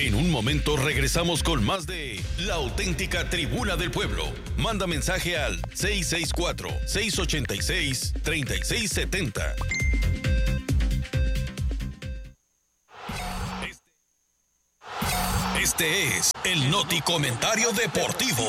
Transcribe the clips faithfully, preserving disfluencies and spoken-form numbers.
En un momento regresamos con más de La Auténtica Tribuna del Pueblo. Manda mensaje al seis seis cuatro, seis ocho seis, tres seis siete cero. Este es el Noti Comentario Deportivo.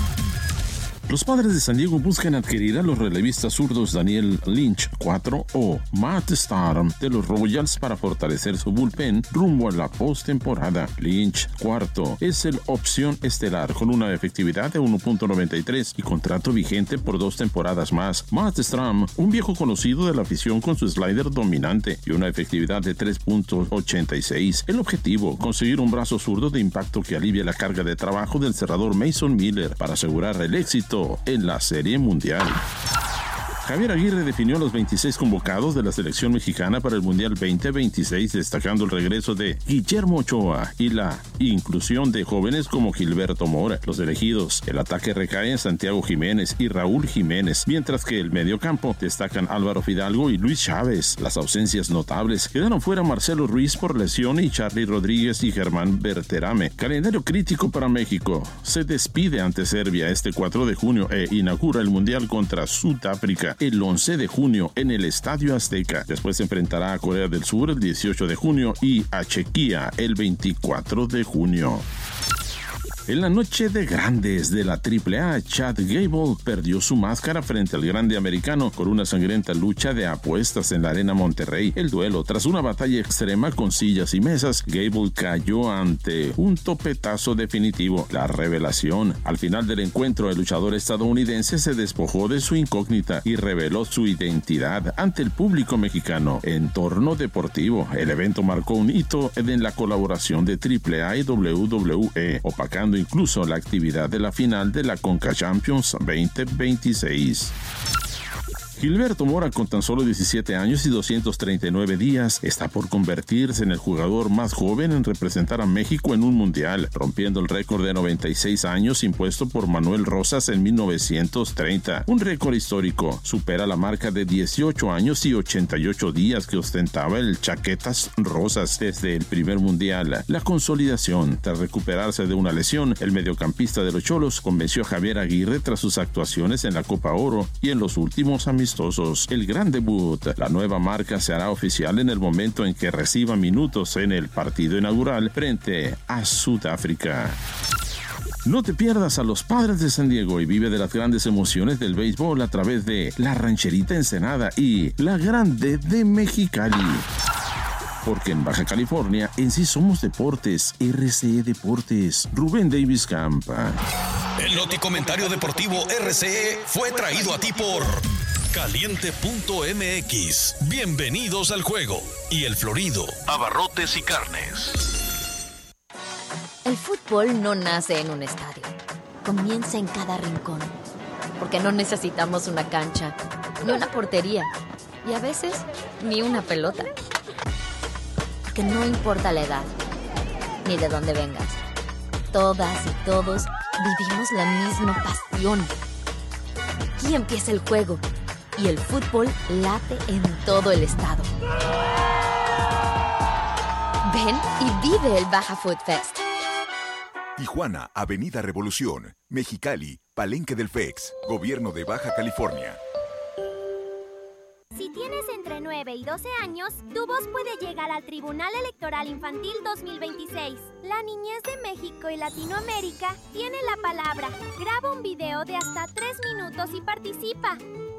Los Padres de San Diego buscan adquirir a los relevistas zurdos Daniel Lynch cuatro o Matt Staram de los Royals para fortalecer su bullpen rumbo a la postemporada. Lynch cuarto es el opción estelar con una efectividad de uno punto noventa y tres y contrato vigente por dos temporadas más. Matt Staram, un viejo conocido de la afición con su slider dominante y una efectividad de tres punto ochenta y seis. El objetivo, conseguir un brazo zurdo de impacto que alivie la carga de trabajo del cerrador Mason Miller para asegurar el éxito en la Serie Mundial. Javier Aguirre definió a los veintiséis convocados de la selección mexicana para el Mundial veinte veintiséis, destacando el regreso de Guillermo Ochoa y la inclusión de jóvenes como Gilberto Mora. Los elegidos, el ataque recae en Santiago Jiménez y Raúl Jiménez, mientras que el mediocampo destacan Álvaro Fidalgo y Luis Chávez. Las ausencias notables quedaron fuera Marcelo Ruiz por lesión y Charly Rodríguez y Germán Berterame. Calendario crítico para México. Se despide ante Serbia este cuatro de junio e inaugura el Mundial contra Sudáfrica el once de junio en el Estadio Azteca. Después se enfrentará a Corea del Sur el dieciocho de junio y a Chequia el veinticuatro de junio. En la noche de grandes de la triple A, Chad Gable perdió su máscara frente al grande americano con una sangrienta lucha de apuestas en la Arena Monterrey. El duelo, tras una batalla extrema con sillas y mesas, Gable cayó ante un topetazo definitivo. La revelación. Al final del encuentro, el luchador estadounidense se despojó de su incógnita y reveló su identidad ante el público mexicano. Entorno deportivo. El evento marcó un hito en la colaboración de triple A y W W E, opacando incluso la actividad de la final de la Conca Champions veinte veintiséis. Gilberto Mora, con tan solo diecisiete años y doscientos treinta y nueve días, está por convertirse en el jugador más joven en representar a México en un mundial, rompiendo el récord de noventa y seis años impuesto por Manuel Rosas en mil novecientos treinta. Un récord histórico. Supera la marca de dieciocho años y ochenta y ocho días que ostentaba el Chaquetas Rosas desde el primer mundial. La consolidación. Tras recuperarse de una lesión, el mediocampista de los Cholos convenció a Javier Aguirre tras sus actuaciones en la Copa Oro y en los últimos amistosos. El gran debut. La nueva marca se hará oficial en el momento en que reciba minutos en el partido inaugural frente a Sudáfrica. No te pierdas a los Padres de San Diego y vive de las grandes emociones del béisbol a través de La Rancherita Ensenada y La Grande de Mexicali. Porque en Baja California en sí somos deportes. R C E Deportes. Rubén Davis Campa. El Noti Comentario Deportivo R C E fue traído a ti por Caliente punto M X. Bienvenidos al juego. Y El Florido, abarrotes y carnes. El fútbol no nace en un estadio. Comienza en cada rincón. Porque no necesitamos una cancha, ni una portería, y a veces ni una pelota. Porque no importa la edad, ni de dónde vengas. Todas y todos vivimos la misma pasión. Aquí empieza el juego. Y el fútbol late en todo el estado. Ven y vive el Baja Food Fest. Tijuana, Avenida Revolución. Mexicali, Palenque del F E X. Gobierno de Baja California. Si tienes entre nueve y doce años, tu voz puede llegar al Tribunal Electoral Infantil dos mil veintiséis. La niñez de México y Latinoamérica tiene la palabra. Graba un video de hasta tres minutos y participa.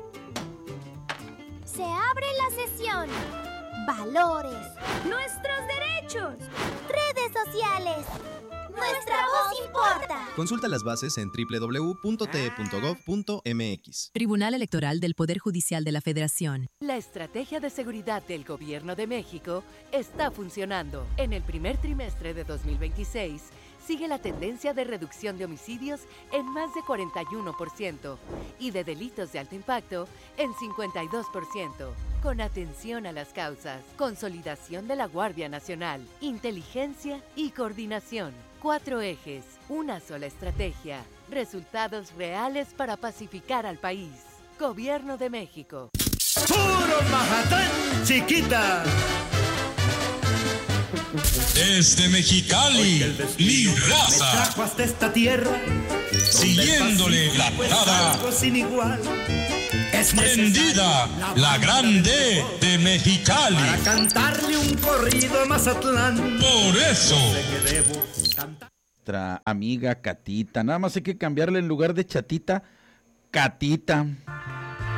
Se abre la sesión. Valores. Nuestros derechos. Redes sociales. Nuestra voz importa. Consulta las bases en doble u doble u doble u punto t e punto gov punto m x. Tribunal Electoral del Poder Judicial de la Federación. La estrategia de seguridad del Gobierno de México está funcionando. En el primer trimestre de dos mil veintiséis, sigue la tendencia de reducción de homicidios en más de cuarenta y uno por ciento y de delitos de alto impacto en cincuenta y dos por ciento. Con atención a las causas, consolidación de la Guardia Nacional, inteligencia y coordinación. Cuatro ejes, una sola estrategia, resultados reales para pacificar al país. Gobierno de México. ¡Puro Mazatlán, chiquita! Desde Mexicali, mi raza. Hasta esta tierra, siguiéndole la parada. Sin igual. Es prendida la grande de Mexicali. Para cantarle un corrido a Mazatlán. Por eso. Nuestra amiga Catita. Nada más hay que cambiarle en lugar de chatita, Catita.